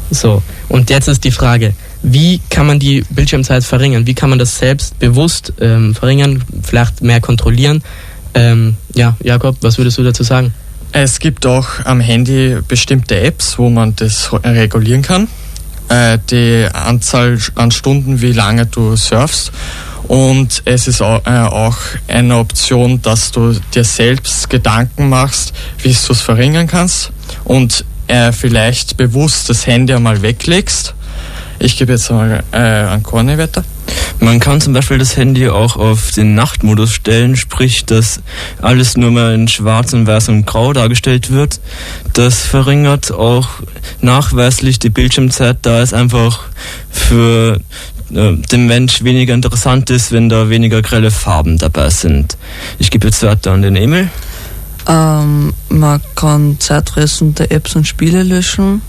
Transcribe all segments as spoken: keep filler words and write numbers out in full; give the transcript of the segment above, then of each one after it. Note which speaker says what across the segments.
Speaker 1: So, und jetzt ist die Frage, wie kann man die Bildschirmzeit verringern? Wie kann man das selbst bewusst ähm, verringern, vielleicht mehr kontrollieren? Ähm, ja, Jakob, was würdest du dazu sagen?
Speaker 2: Es gibt auch am Handy bestimmte Apps, wo man das regulieren kann. Äh, die Anzahl an Stunden, wie lange du surfst. Und es ist auch, äh, auch eine Option, dass du dir selbst Gedanken machst, wie du es verringern kannst. Und äh, vielleicht bewusst das Handy einmal weglegst. Ich gebe jetzt mal äh, an Corny weiter.
Speaker 3: Man kann zum Beispiel das Handy auch auf den Nachtmodus stellen, sprich, dass alles nur mal in schwarz und weiß und grau dargestellt wird. Das verringert auch nachweislich die Bildschirmzeit, da es einfach für äh, den Mensch weniger interessant ist, wenn da weniger grelle Farben dabei sind. Ich gebe jetzt weiter an den Emil.
Speaker 4: Ähm, man kann zeitfressende Apps und Spiele löschen,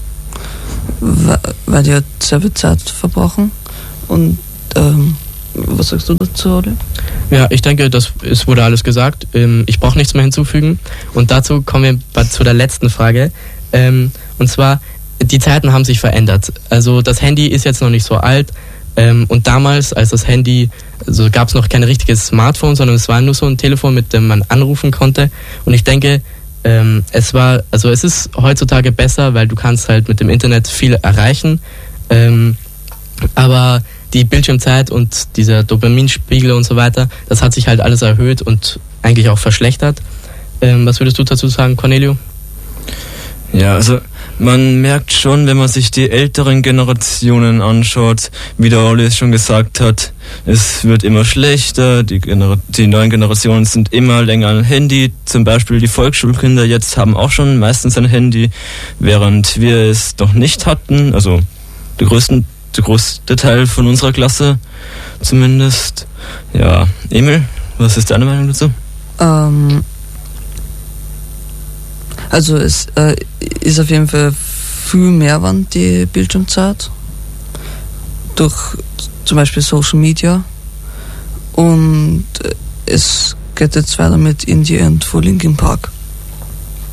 Speaker 4: weil die halt sehr viel Zeit verbrauchen. Und ähm, was sagst du dazu, Oli?
Speaker 1: Ja, ich denke, das es wurde alles gesagt. Ähm, ich brauche nichts mehr hinzufügen. Und dazu kommen wir zu der letzten Frage. Ähm, und zwar, die Zeiten haben sich verändert. Also das Handy ist jetzt noch nicht so alt. Ähm, und damals, als das Handy, also gab es noch kein richtiges Smartphone, sondern es war nur so ein Telefon, mit dem man anrufen konnte. Und ich denke, ähm, es war, also es ist heutzutage besser, weil du kannst halt mit dem Internet viel erreichen. Ähm, aber die Bildschirmzeit und dieser Dopaminspiegel und so weiter, das hat sich halt alles erhöht und eigentlich auch verschlechtert. Ähm, was würdest du dazu sagen, Cornelio?
Speaker 3: Ja, also man merkt schon, wenn man sich die älteren Generationen anschaut, wie der Olli es schon gesagt hat, es wird immer schlechter, die, Gener- die neuen Generationen sind immer länger am Handy, zum Beispiel die Volksschulkinder jetzt haben auch schon meistens ein Handy, während wir es noch nicht hatten, also der größten, der größte Teil von unserer Klasse zumindest. Ja, Emil, was ist deine Meinung dazu?
Speaker 4: Ähm... Also es äh, ist auf jeden Fall viel Mehrwand, die Bildschirmzeit, durch zum Beispiel Social Media. Und es geht jetzt weiter mit Indie and for Linkin Park.